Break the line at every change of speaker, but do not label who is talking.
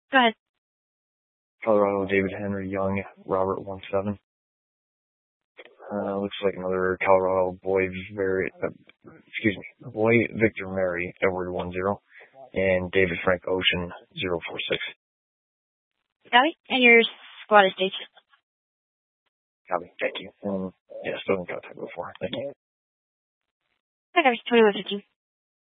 Go ahead.
Colorado, David Henry Young, Robert 17. Looks like another Colorado Boy Victor Mary, Edward 10, and David Frank Ocean 046.
Copy. And your squad is stage.
Copy. Thank you. And yeah, still in contact before. Thank you.
Okay, 2115.